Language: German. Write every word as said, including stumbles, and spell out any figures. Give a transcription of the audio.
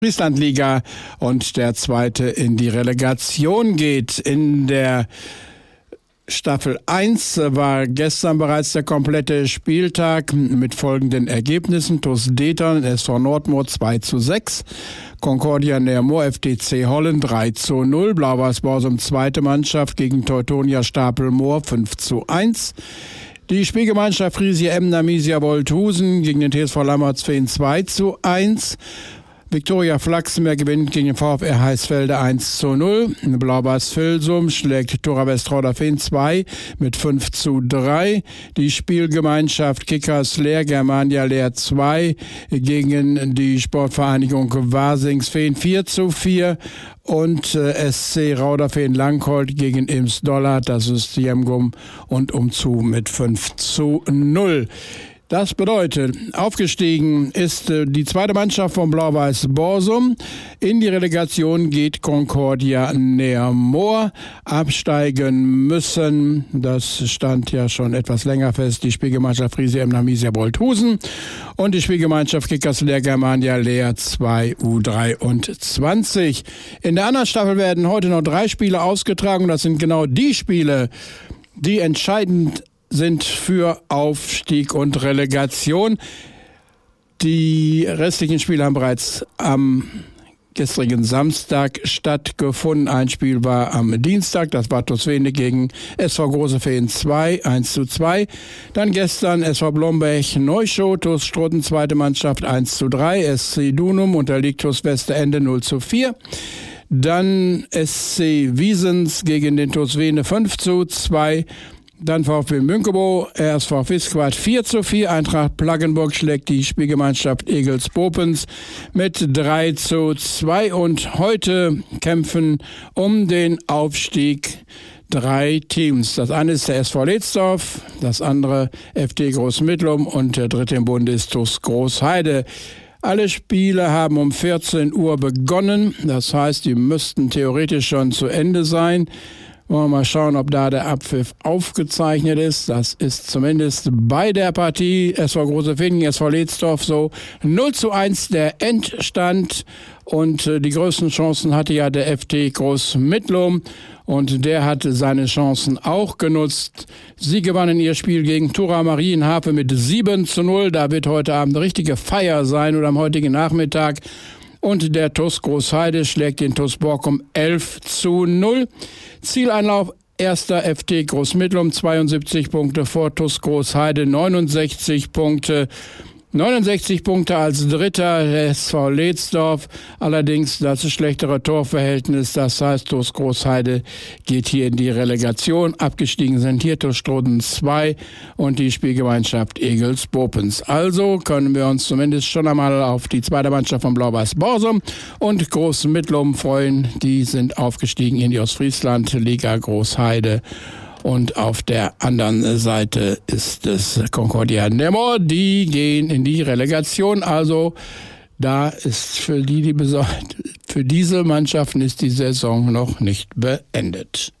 Frieslandliga und der zweite in die Relegation geht. In der Staffel eins war gestern bereits der komplette Spieltag mit folgenden Ergebnissen. TuS Detern, S V Nordmoor zwei zu sechs, Concordia Neermoor, F D C Hollen drei zu null, Blau-Weiß Borsum zweite Mannschaft gegen Teutonia Stapelmoor fünf zu eins. Die Spielgemeinschaft Friesia Emner Misia Wolthusen gegen den T S V Lammertsveen zwei zu eins. Viktoria Flachsenberg gewinnt gegen den VfR Heisfelde eins zu null. Blau-Weiß Vilsum schlägt Thora Westrauderfehn zwei mit fünf zu drei. Die Spielgemeinschaft Kickers Leer Germania Leer zwei gegen die Sportvereinigung Wasingsveen vier zu vier. Und äh, S C Rauderfehn Langholt gegen Ims Dollard, das ist Jemgum und Umzu mit fünf zu null. Das bedeutet, aufgestiegen ist äh, die zweite Mannschaft von Blau-Weiß Borsum. In die Relegation geht Concordia Neermoor. Absteigen müssen, das stand ja schon etwas länger fest, die Spielgemeinschaft Friesia Emner Misia Wolthusen und die Spielgemeinschaft Kickers Leer Germania Leer zwei U dreiundzwanzig. In der anderen Staffel werden heute noch drei Spiele ausgetragen. Das sind genau die Spiele, die entscheidend sind für Aufstieg und Relegation. Die restlichen Spiele haben bereits am gestrigen Samstag stattgefunden. Ein Spiel war am Dienstag, das war TuS Wene gegen S V Großefehn zwei, eins zu zwei. Dann gestern S V Blomberg Neuschow, TuS Strotten zweite Mannschaft eins zu drei. S C Dunum unterliegt TuS Westerende null zu vier. Dann S C Wiesens gegen den TuS Wene fünf zu zwei. Dann VfB Münkebo, R S V Visquat vier zu vier. Eintracht Plaggenburg schlägt die Spielgemeinschaft Egels Popens mit drei zu zwei. Und heute kämpfen um den Aufstieg drei Teams. Das eine ist der S V Leetsdorf, das andere F D Großmittlum und der dritte im Bunde ist TuS Großheide. Alle Spiele haben um vierzehn Uhr begonnen. Das heißt, die müssten theoretisch schon zu Ende sein. Wollen wir mal schauen, ob da der Abpfiff aufgezeichnet ist. Das ist zumindest bei der Partie S V Großefehn gegen S V Leetsdorf so. null zu eins der Endstand. Und äh, die größten Chancen hatte ja der F D Großmittlum. Und der hatte seine Chancen auch genutzt. Sie gewannen ihr Spiel gegen Thura Marienhafe mit sieben zu null. Da wird heute Abend eine richtige Feier sein oder am heutigen Nachmittag. Und der TuS Großheide schlägt den TuS Borkum elf zu null. Zieleinlauf erster F D Großmittlum zweiundsiebzig Punkte vor TuS Großheide neunundsechzig Punkte. neunundsechzig Punkte als Dritter der S V Leetsdorf. Allerdings das schlechtere Torverhältnis. Das heißt, TuS Großheide geht hier in die Relegation. Abgestiegen sind hier TuS Stroden zwei und die Spielgemeinschaft Egels Popens. Also können wir uns zumindest schon einmal auf die zweite Mannschaft von Blau-Weiß Borsum und Großmittlum freuen. Die sind aufgestiegen in die Ostfriesland-Liga Großheide. Und auf der anderen Seite ist es Concordia Neermoor. Die gehen in die Relegation. Also da ist für die, die besorgt, für diese Mannschaften ist die Saison noch nicht beendet.